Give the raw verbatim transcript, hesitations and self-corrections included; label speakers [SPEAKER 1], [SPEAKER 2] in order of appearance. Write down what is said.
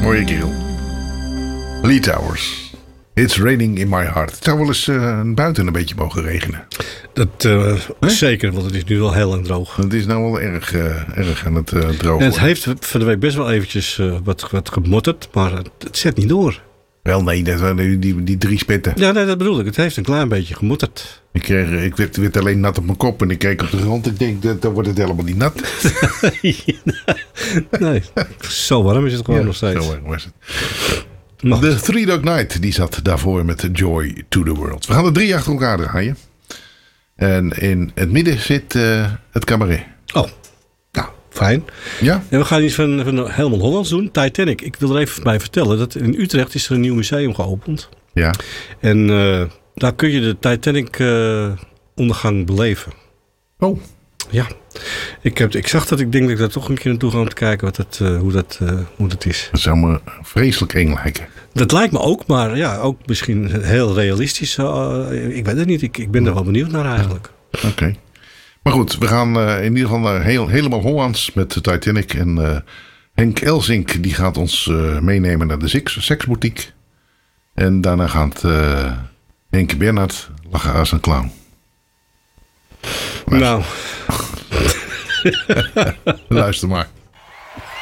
[SPEAKER 1] Mooie kerel. Lee Towers. It's raining in my heart. Het zou wel eens uh, buiten een beetje mogen regenen.
[SPEAKER 2] Dat uh, zeker, want het is nu wel heel en droog.
[SPEAKER 1] Het is nou wel erg, uh, erg aan het uh, droog
[SPEAKER 2] en het
[SPEAKER 1] worden.
[SPEAKER 2] heeft van de week best wel eventjes uh, wat, wat gemotterd, maar het, het zet niet door.
[SPEAKER 1] Wel nee, dat waren die, die, die drie spetten.
[SPEAKER 2] Ja, nee, dat bedoel ik. Het heeft een klein beetje gemotterd.
[SPEAKER 1] Ik, kreeg, ik werd, werd alleen nat op mijn kop en ik keek op de grond. Ik denk, dat, dan wordt het helemaal niet nat.
[SPEAKER 2] Nee, zo warm is het gewoon
[SPEAKER 1] ja,
[SPEAKER 2] nog steeds.
[SPEAKER 1] Zo warm was het. The Three Dog Night, die zat daarvoor met Joy to the World. We gaan er drie achter elkaar draaien. En in het midden zit uh, het cabaret.
[SPEAKER 2] Oh, nou, fijn.
[SPEAKER 1] Ja?
[SPEAKER 2] En we gaan iets van, van Helmond Hollands doen. Titanic. Ik wil er even bij vertellen dat in Utrecht is er een nieuw museum geopend.
[SPEAKER 1] Ja.
[SPEAKER 2] En uh, daar kun je de Titanic uh, ondergang beleven.
[SPEAKER 1] Oh.
[SPEAKER 2] Ja. Ik, heb, ik zag dat. Ik denk dat ik daar toch een keer naartoe ga om te kijken wat dat, uh, hoe, dat, uh, hoe dat is.
[SPEAKER 1] Dat zou me vreselijk eng lijken.
[SPEAKER 2] Dat lijkt me ook, maar ja, ook misschien heel realistisch. Uh, ik weet het niet. Ik, ik ben er wel benieuwd naar eigenlijk.
[SPEAKER 1] Oké. Okay. Maar goed, we gaan uh, in ieder geval naar heel, helemaal Hollands met de Titanic. En uh, Henk Elsink die gaat ons uh, meenemen naar de seks, seksboutique. En daarna gaat uh, Henk Bernhard lachen als een clown.
[SPEAKER 2] Nou.
[SPEAKER 1] Luister maar.